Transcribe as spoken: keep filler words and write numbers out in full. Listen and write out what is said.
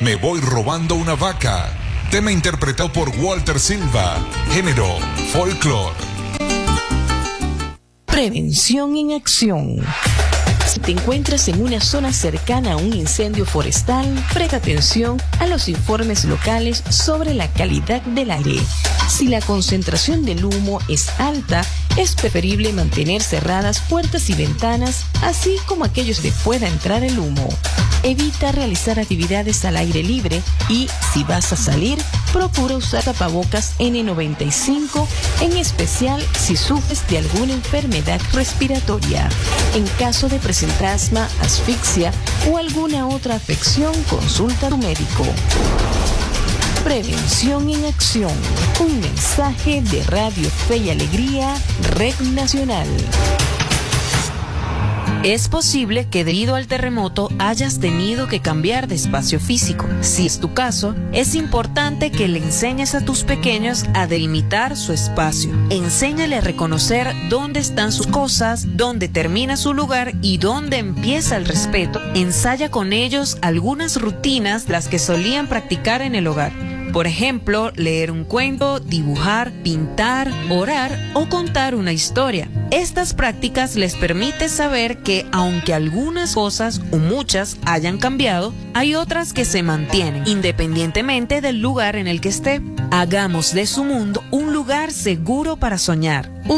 Me voy robando una vaca. Tema interpretado por Walter Silva. Género, folclore. Prevención en acción. Si te encuentras en una zona cercana a un incendio forestal, presta atención a los informes locales sobre la calidad del aire. Si la concentración del humo es alta, es preferible mantener cerradas puertas y ventanas, así como aquellos de pueda entrar el humo. Evita realizar actividades al aire libre y, si vas a salir, procura usar tapabocas ene noventa y cinco, en especial si sufres de alguna enfermedad respiratoria. En caso de presentar asma, asfixia o alguna otra afección, consulta a tu médico. Prevención en acción. Un mensaje de Radio Fe y Alegría, Red Nacional. Es posible que debido al terremoto hayas tenido que cambiar de espacio físico. Si es tu caso, es importante que le enseñes a tus pequeños a delimitar su espacio. Enséñale a reconocer dónde están sus cosas, dónde termina su lugar y dónde empieza el respeto. Ensaya con ellos algunas rutinas, las que solían practicar en el hogar. Por ejemplo, leer un cuento, dibujar, pintar, orar o contar una historia. Estas prácticas les permiten saber que aunque algunas cosas o muchas hayan cambiado, hay otras que se mantienen, independientemente del lugar en el que esté. Hagamos de su mundo un lugar seguro para soñar.